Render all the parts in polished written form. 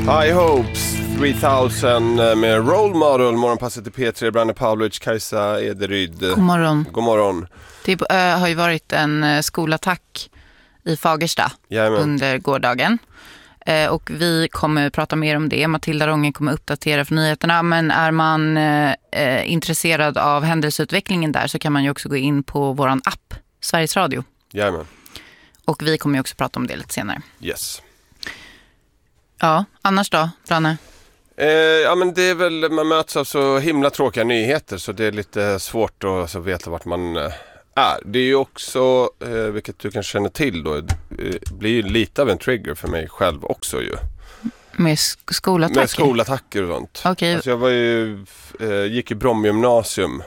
High Hopes 3000 med Role Model. Morgonpasset till P3, Branne Pavlovic, Kajsa Ederyd. God morgon. God morgon. Det har ju varit en skolattack i Fagersta under gårdagen. Och vi kommer prata mer om det. Matilda Rongen kommer uppdatera för nyheterna. Men är man intresserad av händelseutvecklingen där så kan man ju också gå in på våran app, Sveriges Radio. Jajamän. Och vi kommer ju också prata om det lite senare. Yes. Ja, annars då, Branne? Ja, men det är väl, man möts av så himla tråkiga nyheter så det är lite svårt att så veta vart man är. Det är ju också, vilket du kanske känner till då, blir ju lite av en trigger för mig själv också ju. Med skolattacker? Med skolattacker och sånt. Okay. Alltså jag var ju, gick i Bromgymnasium.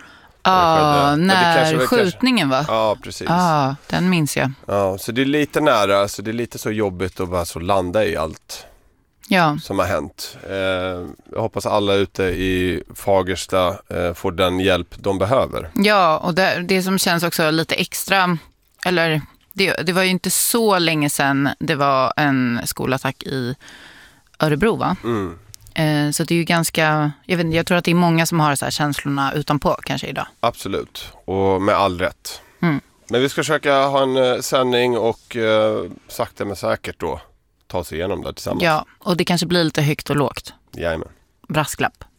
När skjutningen va? Ja, precis. Den minns jag. Ja, så det är lite nära, så det är lite så jobbigt att bara så landa i allt som har hänt. Jag hoppas alla ute i Fagersta får den hjälp de behöver. Ja, och det som känns också lite extra, eller det var ju inte så länge sedan det var en skolattack i Örebro va? Mm. Så det är ju ganska, jag tror att det är många som har så här känslorna utanpå kanske idag. Absolut, och med all rätt. Mm. Men vi ska försöka ha en sändning och sakta men säkert då ta oss igenom det tillsammans. Ja, och det kanske blir lite högt och lågt. Jajamän. Brasklapp.